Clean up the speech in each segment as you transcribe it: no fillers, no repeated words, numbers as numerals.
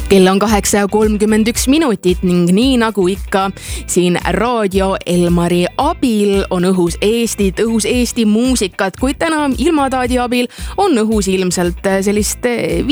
Kell on 8:31 ning nii nagu ikka siin Raadio Elmari abil on õhus Eesti muusikat, kuid täna ilmataadi abil on õhus ilmselt sellist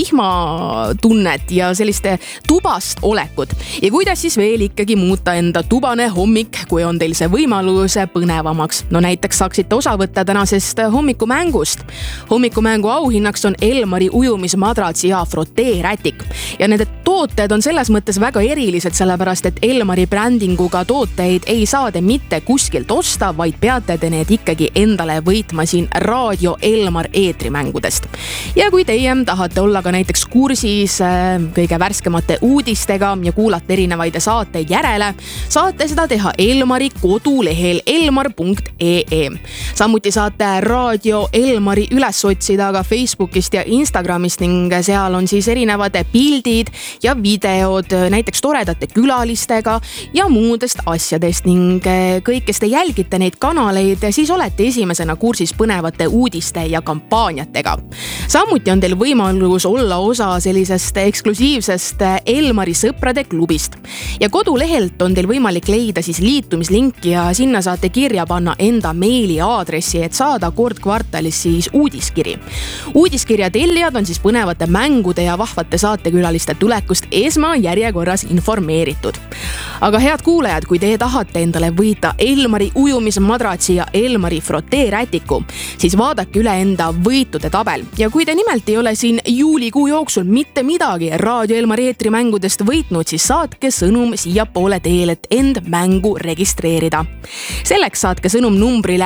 vihmatunnet ja selliste tubast olekut. Ja kuidas siis veel ikkagi muuta enda tubane hommik, kui on teil see võimalus põnevamaks? No näiteks saaksite osa võtta tänasest hommikumängust. Hommikumängu auhinnaks on Elmari ujumismadrats ja froteerätik. Ja nende tooted on selles mõttes väga erilised, sellepärast et Elmari brändinguga tooteid ei saa te mitte kuskilt osta, vaid peate te need ikkagi endale võitma siin Raadio Elmar eetrimängudest. Ja kui teie tahate olla ka näiteks kursis kõige värskemate uudistega ja kuulata erinevaid saateid järele, saate seda teha Elmari kodulehel elmar.ee. Samuti saate Raadio Elmari üles otsida ka Facebookist ja Instagramist ning seal on siis erinevad pildid ja videod näiteks toredate külalistega ja muudest asjadest ning kõik, kes te jälgite neid kanaleid, siis olete esimesena kursis põnevate uudiste ja kampaaniatega. Samuti on teil võimalus olla osa sellisest eksklusiivsest Elmari sõprade klubist. Ja kodulehelt on teil võimalik leida siis liitumislink ja sinna saate kirja panna enda meiliaadressi, et saada kord kvartalis siis uudiskiri. Uudiskirja tellijad on siis põnevate mängude ja vahvate saatekülaliste tulekust esmajärjekorras informeeritud. Aga head kuulajad, kui te tahate endale võita Elmari ujumismadratsi ja Elmari froteerätiku, siis vaadake üle enda võitude tabel. Ja kui te nimelt ei ole siin juulikuu jooksul mitte midagi Raadio Elmari eetrimängudest võitnud, siis saatke sõnum siia poole teel, et end mängu registreerida. Selleks saatke sõnum numbrile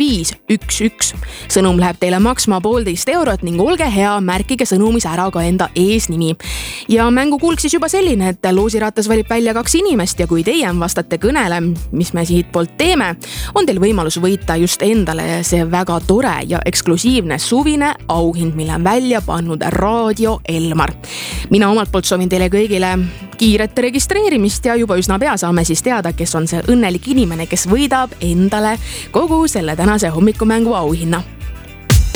1511. Sõnum läheb teile maksma 1,5 eurot ning olge hea, märkige sõnumis ära ka enda eesnimi. Ja mängu kulg siis juba selline, et loosiratas valib välja 2 inimest ja kui teie vastate kõnele, mis me siit poolt teeme, on teil võimalus võita just endale see väga tore ja eksklusiivne suvine auhind, mille on välja pannud Raadio Elmar. Mina omalt poolt soovin teile kõigile kiiret registreerimist ja juba üsna pea saame siis teada, kes on see õnnelik inimene, kes võidab endale kogu selle tänase hommikumängu auhinna.